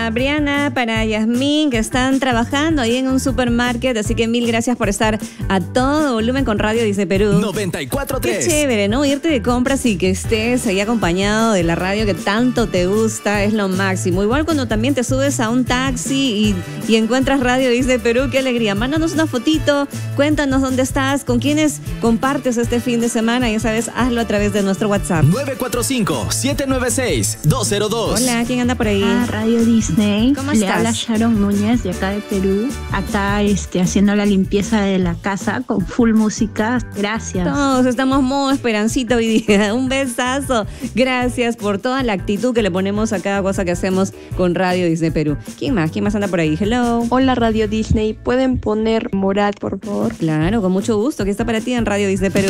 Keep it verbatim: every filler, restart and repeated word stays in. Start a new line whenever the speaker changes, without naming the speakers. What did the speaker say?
Briana, para Yasmín, que están trabajando ahí en un supermarket, así que mil gracias por estar a todo volumen con Radio Disney Perú.
noventa y cuatro punto tres.
Qué chévere, ¿no? Irte de compras y que estés ahí acompañado de la radio que tanto te gusta, es lo máximo. Igual cuando también te subes a un taxi y, y encuentras Radio Disney Perú, qué alegría. Mándanos una fotito, cuéntanos dónde estás, con quiénes compartes este fin de semana, ya sabes, hazlo a través de nuestro WhatsApp.
nueve cuatro cinco, siete nueve seis, dos cero dos.
Hola, ¿quién anda por ahí?
Ah, Radio Disney.
¿Cómo
Le
estás?
habla Sharon Núñez de acá de Perú. Acá este, haciendo la limpieza de la casa con full música. Gracias.
Todos estamos modo esperancita hoy día. Un besazo. Gracias por toda la actitud que le ponemos a cada cosa que hacemos con Radio Disney Perú. ¿Quién más? ¿Quién más anda por ahí? Hello.
Hola Radio Disney, ¿pueden poner Morat por favor?
Claro, con mucho gusto. Que está para ti en Radio Disney Perú.